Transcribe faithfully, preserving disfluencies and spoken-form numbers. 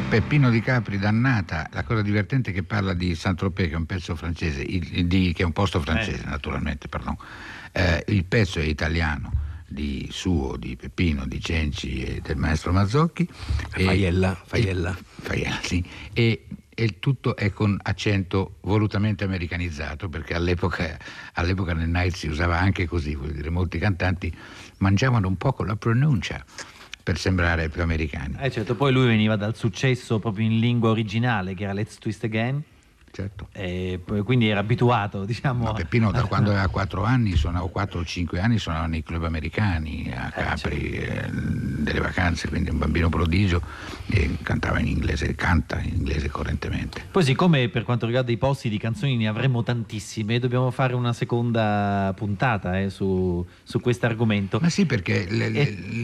Peppino Di Capri, Dannata. La cosa divertente è che parla di Saint-Tropez, che è un pezzo francese, il, di, che è un posto francese, eh. naturalmente, pardon. Eh, il pezzo è italiano, di suo, di Peppino, di Cenci e del maestro Mazzocchi. Faiella, Faiella. E, Faiella, sì. E, e il tutto è con accento volutamente americanizzato, perché all'epoca, all'epoca nel night si usava anche così, vuol dire, molti cantanti mangiavano un po' con la pronuncia per sembrare più americani. Eh certo, poi lui veniva dal successo proprio in lingua originale, che era Let's Twist Again. Certo. E quindi era abituato, diciamo. Ma Peppino da quando aveva quattro anni, suonava, o quattro o cinque anni, suonava nei club americani, a Capri, eh, certo. eh, delle vacanze, quindi un bambino prodigio, e cantava in inglese, canta in inglese correntemente. Poi, siccome per quanto riguarda i posti di canzoni ne avremo tantissime, dobbiamo fare una seconda puntata eh, su, su questo argomento. Ma sì, perché le, le,